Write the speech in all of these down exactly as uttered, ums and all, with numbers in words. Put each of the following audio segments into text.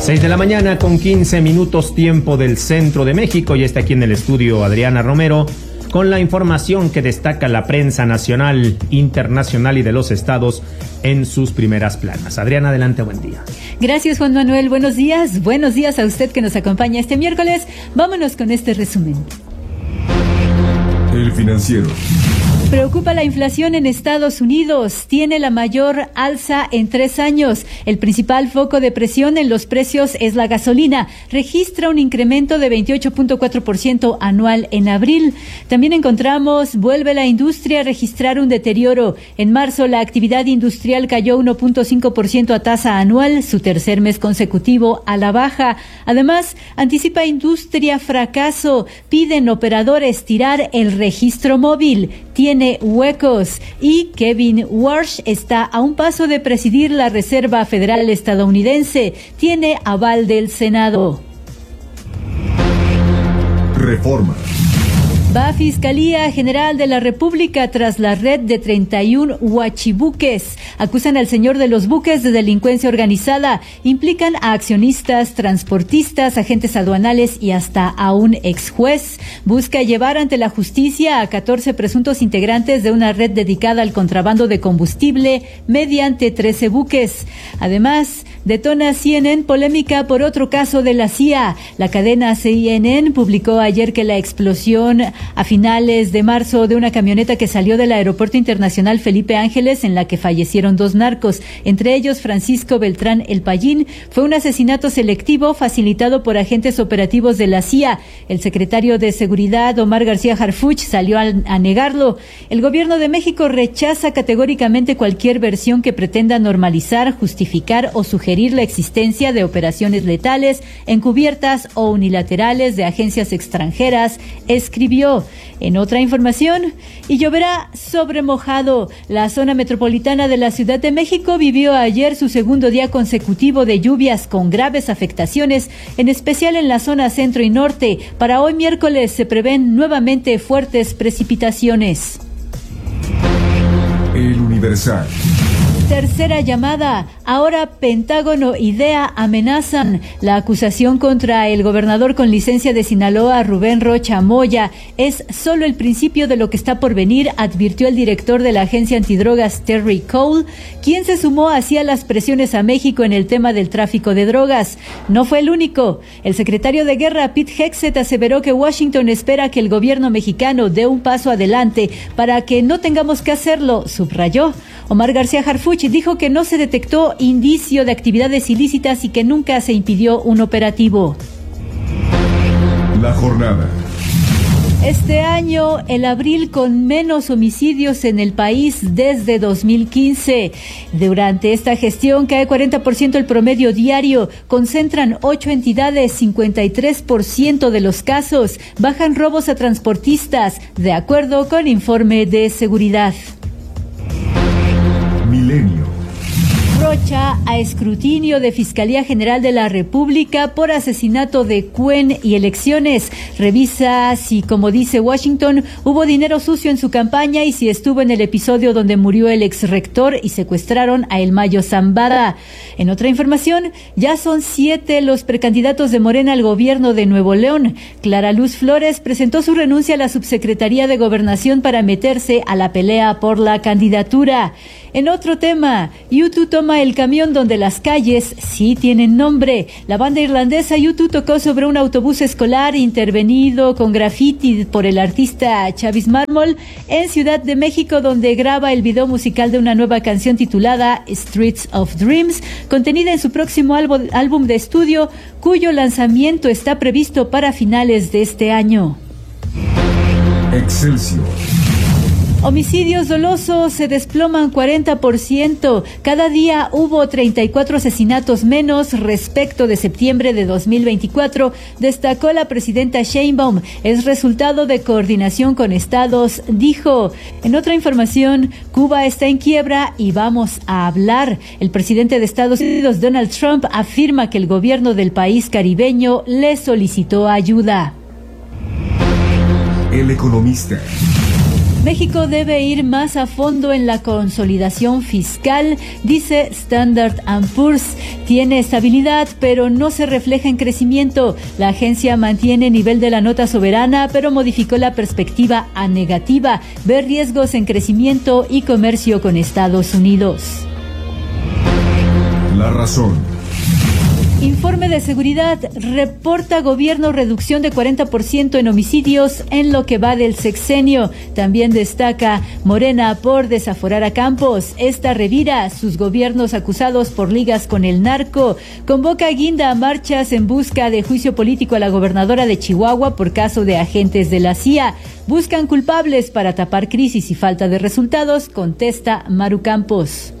seis de la mañana con quince minutos tiempo del centro de México, y está aquí en el estudio Adriana Romero con la información que destaca la prensa nacional, internacional y de los estados en sus primeras planas. Adriana, adelante, buen día. Gracias, Juan Manuel, buenos días, buenos días a usted que nos acompaña este miércoles. Vámonos con este resumen. El Financiero. Preocupa la inflación en Estados Unidos. Tiene la mayor alza en tres años. El principal foco de presión en los precios es la gasolina. Registra un incremento de veintiocho punto cuatro por ciento anual en abril. También encontramos, vuelve la industria a registrar un deterioro. En marzo, la actividad industrial cayó uno punto cinco por ciento a tasa anual, su tercer mes consecutivo a la baja. Además, anticipa industria fracaso. Piden operadores tirar el registro móvil. Tiene huecos, y Kevin Warsh está a un paso de presidir la Reserva Federal estadounidense. Tiene aval del Senado. Reforma. Va Fiscalía General de la República tras la red de treinta y uno huachibuques. Acusan al señor de los buques de delincuencia organizada. Implican a accionistas, transportistas, agentes aduanales y hasta a un ex juez. Busca llevar ante la justicia a catorce presuntos integrantes de una red dedicada al contrabando de combustible mediante trece buques. Además, detona C N N polémica por otro caso de la C I A. La cadena C N N publicó ayer que la explosión a finales de marzo de una camioneta que salió del Aeropuerto Internacional Felipe Ángeles, en la que fallecieron dos narcos, entre ellos Francisco Beltrán El Payín, fue un asesinato selectivo facilitado por agentes operativos de la C I A. El secretario de Seguridad, Omar García Harfuch, salió a, a negarlo. El gobierno de México rechaza categóricamente cualquier versión que pretenda normalizar, justificar o sugerir la existencia de operaciones letales, encubiertas o unilaterales de agencias extranjeras, escribió. En otra información, y lloverá sobre mojado. La zona metropolitana de la Ciudad de México vivió ayer su segundo día consecutivo de lluvias con graves afectaciones, en especial en la zona centro y norte. Para hoy miércoles se prevén nuevamente fuertes precipitaciones. El Universal. Tercera llamada. Ahora Pentágono y D E A amenazan. La acusación contra el gobernador con licencia de Sinaloa, Rubén Rocha Moya, es solo el principio de lo que está por venir, advirtió el director de la agencia antidrogas, Terry Cole, quien se sumó hacia las presiones a México en el tema del tráfico de drogas. No fue el único. El secretario de Guerra, Pete Hegseth, aseveró que Washington espera que el gobierno mexicano dé un paso adelante para que no tengamos que hacerlo, subrayó. Omar García Harfuch dijo que no se detectó indicio de actividades ilícitas y que nunca se impidió un operativo. La jornada. Este año, el abril con menos homicidios en el país desde dos mil quince. Durante esta gestión cae cuarenta por ciento el promedio diario, concentran ocho entidades, cincuenta y tres por ciento de los casos, bajan robos a transportistas, de acuerdo con informe de seguridad. Milenio. Rocha a escrutinio de Fiscalía General de la República por asesinato de Cuen y elecciones. Revisa si, como dice Washington, hubo dinero sucio en su campaña y si estuvo en el episodio donde murió el exrector y secuestraron a Elmayo Zambada. En otra información, ya son siete los precandidatos de Morena al gobierno de Nuevo León. Clara Luz Flores presentó su renuncia a la subsecretaría de Gobernación para meterse a la pelea por la candidatura. En otro tema, U dos toma el camión donde las calles sí tienen nombre. La banda irlandesa U dos tocó sobre un autobús escolar intervenido con graffiti por el artista Chavis Mármol en Ciudad de México, donde graba el video musical de una nueva canción titulada Streets of Dreams, contenida en su próximo álbum, álbum de estudio, cuyo lanzamiento está previsto para finales de este año. Excelsior. Homicidios dolosos se desploman cuarenta por ciento. Cada día hubo treinta y cuatro asesinatos menos respecto de septiembre de dos mil veinticuatro, destacó la presidenta Sheinbaum. Es resultado de coordinación con estados, dijo. En otra información, Cuba está en quiebra y vamos a hablar. El presidente de Estados Unidos, Donald Trump, afirma que el gobierno del país caribeño le solicitó ayuda. El Economista. México debe ir más a fondo en la consolidación fiscal, dice Standard and Poor's. Tiene estabilidad, pero no se refleja en crecimiento. La agencia mantiene nivel de la nota soberana, pero modificó la perspectiva a negativa. Ve riesgos en crecimiento y comercio con Estados Unidos. La razón. Informe de seguridad, reporta gobierno reducción de cuarenta por ciento en homicidios en lo que va del sexenio. También destaca Morena por desaforar a Campos. Esta revira sus gobiernos acusados por ligas con el narco. Convoca a Guinda a marchas en busca de juicio político a la gobernadora de Chihuahua por caso de agentes de la C I A. Buscan culpables para tapar crisis y falta de resultados, contesta Maru Campos.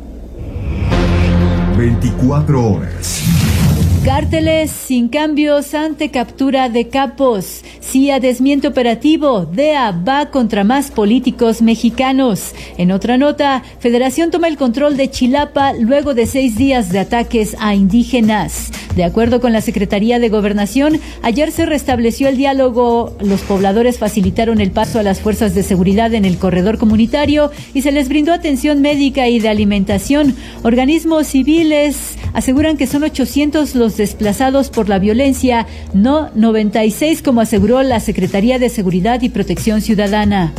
veinticuatro horas. Cárteles sin cambios ante captura de capos. C I A desmiente operativo. D E A va contra más políticos mexicanos. En otra nota, Federación toma el control de Chilapa luego de seis días de ataques a indígenas. De acuerdo con la Secretaría de Gobernación, ayer se restableció el diálogo. Los pobladores facilitaron el paso a las fuerzas de seguridad en el corredor comunitario y se les brindó atención médica y de alimentación. Organismos civiles aseguran que son ochocientos los desplazados por la violencia, no noventa y seis como aseguró la Secretaría de Seguridad y Protección Ciudadana.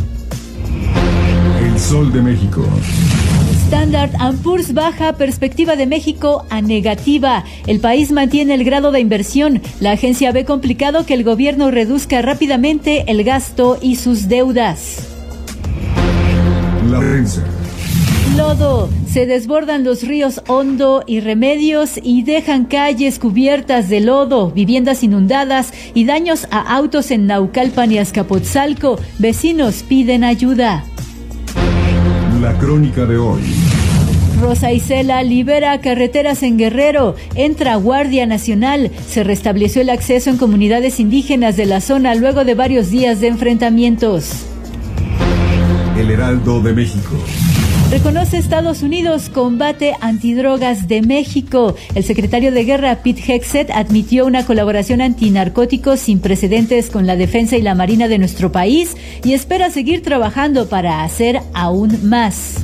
El Sol de México. Standard and Poor's baja perspectiva de México a negativa. El país mantiene el grado de inversión. La agencia ve complicado que el gobierno reduzca rápidamente el gasto y sus deudas. La prensa. Lodo. Se desbordan los ríos Hondo y Remedios y dejan calles cubiertas de lodo, viviendas inundadas y daños a autos en Naucalpan y Azcapotzalco. Vecinos piden ayuda. La crónica de hoy. Rosa Isela libera carreteras en Guerrero. Entra Guardia Nacional. Se restableció el acceso en comunidades indígenas de la zona luego de varios días de enfrentamientos. El Heraldo de México. Reconoce Estados Unidos combate antidrogas de México. El secretario de Guerra, Pete Hegseth, admitió una colaboración antinarcóticos sin precedentes con la defensa y la marina de nuestro país y espera seguir trabajando para hacer aún más.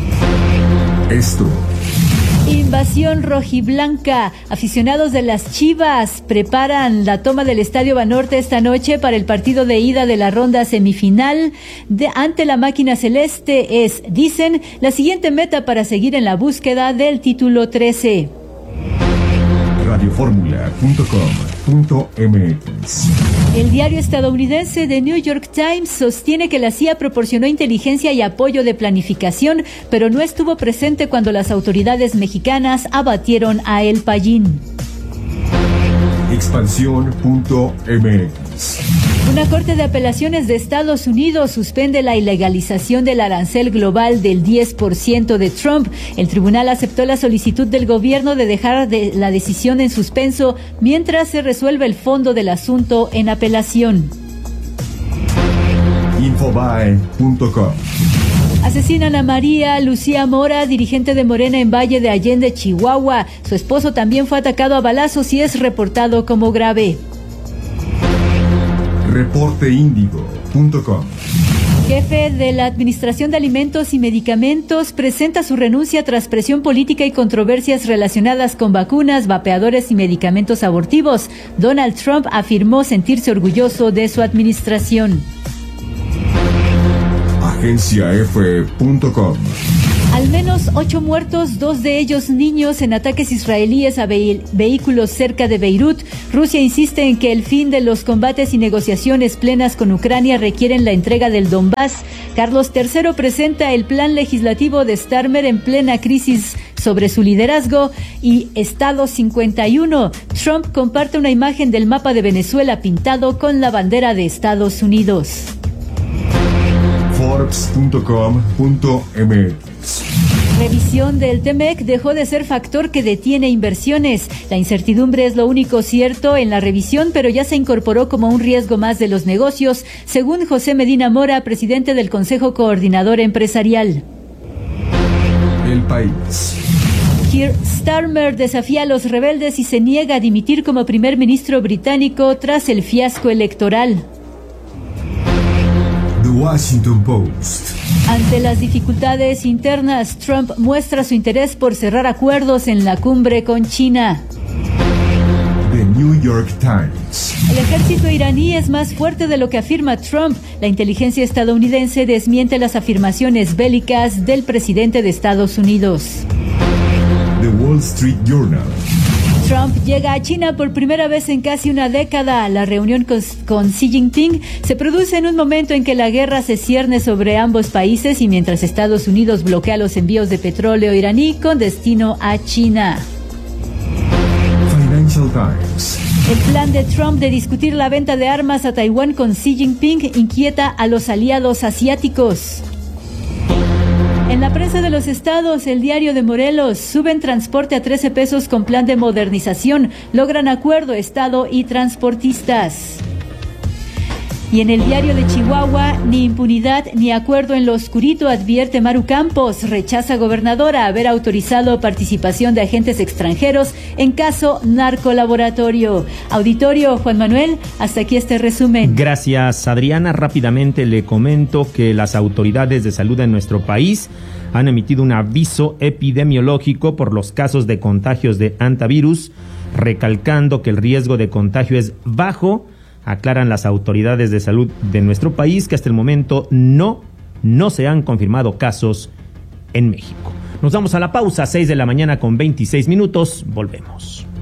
Esto. Invasión rojiblanca. Aficionados de las Chivas preparan la toma del Estadio Banorte esta noche para el partido de ida de la ronda semifinal de, ante la máquina celeste. Es, dicen, la siguiente meta para seguir en la búsqueda del título trece. radioformula punto com punto m x. El diario estadounidense The New York Times sostiene que la C I A proporcionó inteligencia y apoyo de planificación, pero no estuvo presente cuando las autoridades mexicanas abatieron a El Payín. Expansión punto m x. Una corte de apelaciones de Estados Unidos suspende la ilegalización del arancel global del diez por ciento de Trump. El tribunal aceptó la solicitud del gobierno de dejar de la decisión en suspenso mientras se resuelve el fondo del asunto en apelación. Infobae punto com. Asesinan a María Lucía Mora, dirigente de Morena en Valle de Allende, Chihuahua. Su esposo también fue atacado a balazos y es reportado como grave. reporte índigo punto com. Jefe de la Administración de Alimentos y Medicamentos presenta su renuncia tras presión política y controversias relacionadas con vacunas, vapeadores y medicamentos abortivos. Donald Trump afirmó sentirse orgulloso de su administración. Agencia F punto com. Al menos ocho muertos, dos de ellos niños, en ataques israelíes a ve- vehículos cerca de Beirut. Rusia insiste en que el fin de los combates y negociaciones plenas con Ucrania requieren la entrega del Donbass. Carlos tercero presenta el plan legislativo de Starmer en plena crisis sobre su liderazgo. Y Estado cincuenta y uno. Trump comparte una imagen del mapa de Venezuela pintado con la bandera de Estados Unidos. Forbes punto com punto m x. Revisión del T-MEC dejó de ser factor que detiene inversiones. La incertidumbre es lo único cierto en la revisión, pero ya se incorporó como un riesgo más de los negocios, según José Medina Mora, presidente del Consejo Coordinador Empresarial. El País. Keir Starmer desafía a los rebeldes y se niega a dimitir como primer ministro británico tras el fiasco electoral. The Washington Post. Ante las dificultades internas, Trump muestra su interés por cerrar acuerdos en la cumbre con China. The New York Times. El ejército iraní es más fuerte de lo que afirma Trump. La inteligencia estadounidense desmiente las afirmaciones bélicas del presidente de Estados Unidos. The Wall Street Journal. Trump llega a China por primera vez en casi una década. La reunión con, con Xi Jinping se produce en un momento en que la guerra se cierne sobre ambos países y mientras Estados Unidos bloquea los envíos de petróleo iraní con destino a China. Financial Times. El plan de Trump de discutir la venta de armas a Taiwán con Xi Jinping inquieta a los aliados asiáticos. En la prensa de los estados, el Diario de Morelos, suben transporte a trece pesos con plan de modernización, logran acuerdo estado y transportistas. Y en el Diario de Chihuahua, ni impunidad ni acuerdo en lo oscurito, advierte Maru Campos, rechaza gobernadora haber autorizado participación de agentes extranjeros en caso narcolaboratorio. Auditorio, Juan Manuel, hasta aquí este resumen. Gracias, Adriana. Rápidamente le comento que las autoridades de salud en nuestro país han emitido un aviso epidemiológico por los casos de contagios de hantavirus, recalcando que el riesgo de contagio es bajo. Aclaran las autoridades de salud de nuestro país que hasta el momento no, no se han confirmado casos en México. Nos vamos a la pausa, seis de la mañana con veintiséis minutos. Volvemos.